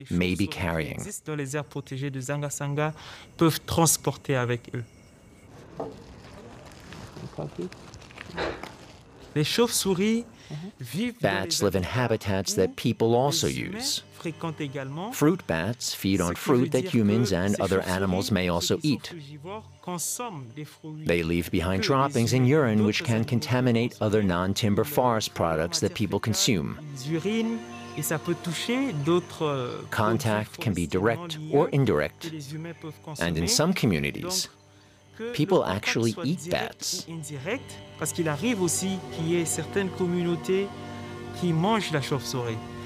may be chauves-souris qui carrying. existent dans les aires protégées de Zanga-Sanga peuvent transporter avec eux. Les chauves-souris vivent dans Bats les live in habitats habitats où that people also les humains use. fréquentent également, Fruit bats feed ce on qui veut fruit that dire humans que and ces other chauves-souris, animals may ceux also qui sont eat. frugivores, consomment des fruits They leave behind que droppings les in humains ou urine which d'autres can animaux peuvent contaminate other consommer. non-timber Ils forest prennent leur products that matière people fécale, consume. ils urinent et ça peut toucher d'autres Contact can be direct or que indirect, les humains peuvent and in consommer. some Donc, communities, que people le contact actually soit eat direct bats. ou indirect, parce qu'il arrive aussi qu'il y ait certaines communautés qui mangent la chauve-souris.